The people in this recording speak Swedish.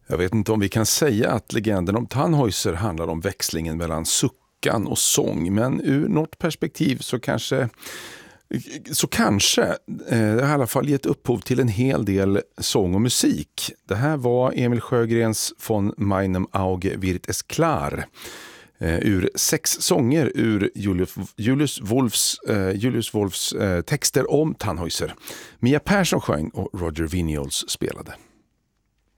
Jag vet inte om vi kan säga att legenden om Tannhäuser handlar om växlingen mellan suckan och sång, men ur något perspektiv så kanske det har i alla fall gett upphov till en hel del sång och musik. Det här var Emil Sjögrens Von meinem Auge wird es klar. Ur 6 sånger ur Julius Wolfs texter om Tannhäuser. Mia Persson sjöng och Roger Viniols spelade.